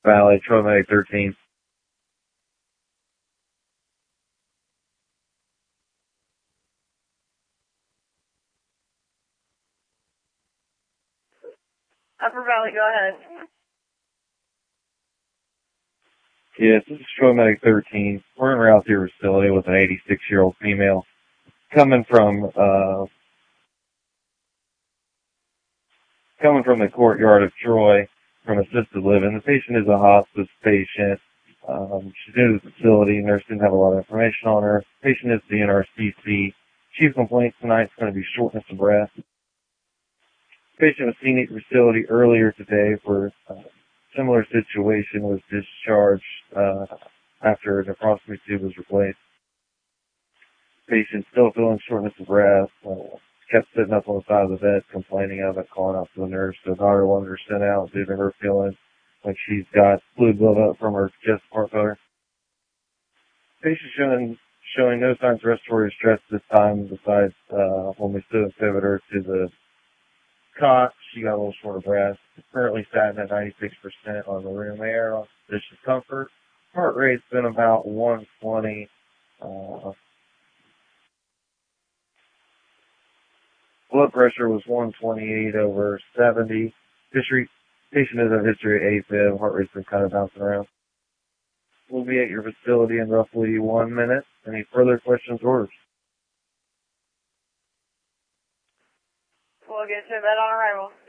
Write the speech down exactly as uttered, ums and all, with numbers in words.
Valley, Troy Medic thirteen. Upper Valley, go ahead. Yes, this is Troy Medic thirteen. We're in route to your facility with an eighty-six-year-old female coming from uh, coming from the courtyard of Troy from assisted living. The patient is a hospice patient. Um, she's new to the facility. Nurse didn't have a lot of information on her. Patient is the N R C C. Chief complaint tonight is going to be shortness of breath. Patient was seen at the facility earlier today for a similar situation, was discharged uh, after a nephrostomy tube was replaced. Patient still feeling shortness of breath. Uh, kept sitting up on the side of the bed complaining of it, calling out to the nurse. The doctor wanted her sent out due to her feeling like she's got fluid buildup from her chest part filler. Patient showing showing no signs of respiratory distress this time, besides uh, when we stood and pivoted her to the cot, she got a little short of breath. Currently sat at ninety-six percent on the room air, on position comfort. Heart rate's been about one twenty. Uh, blood pressure was one twenty-eight over seventy. History, patient has a history of AFib. Heart rate's been kind of bouncing around. We'll be at your facility in roughly one minute. Any further questions or orders? We'll get to that on arrival.